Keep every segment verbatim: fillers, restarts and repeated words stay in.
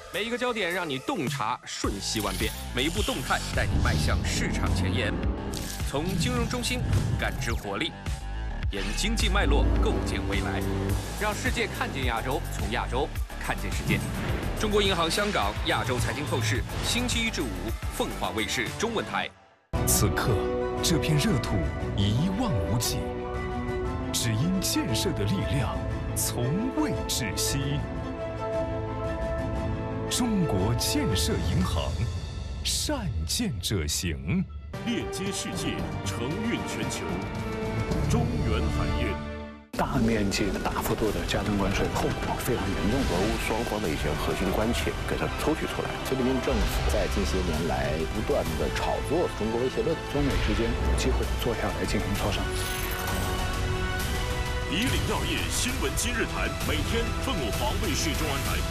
每一个焦点让你洞察瞬息万变，每一步动态带你迈向市场前沿。从金融中心感知活力，沿经济脉络构建未来，让世界看见亚洲，从亚洲看见世界。中国银行香港亚洲财经透视，星期一至五，凤凰卫视中文台。 此刻，这片热土一望无际，只因建设的力量从未止息。中国建设银行，善建者行， 链接世界，承运全球。中原海运。 大面积的、大幅度的加征关税，后果非常严重。 俄乌双方的一些核心关切给它抽取出来。 习近平政府在近些年来不断的炒作中国威胁论， 中美之间有机会坐下来进行磋商。 以岭药业新闻今日谈，每天凤凰卫視中文台。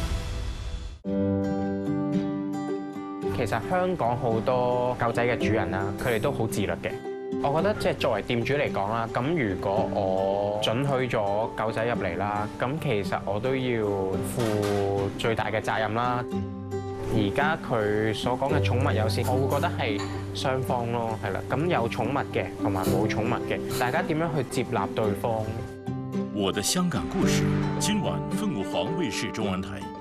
其實香港好多狗仔嘅主人啦，佢哋都好自律嘅。 我覺得即係作為店主嚟講啦，咁如果我准許咗狗仔入嚟啦，咁其實我都要負最大嘅責任啦。而家佢所講嘅寵物友善，我會覺得係雙方咯，係啦。咁有寵物嘅同埋冇寵物嘅，大家點樣去接納對方？ 我的香港故事，今晚鳳凰衛視中文台。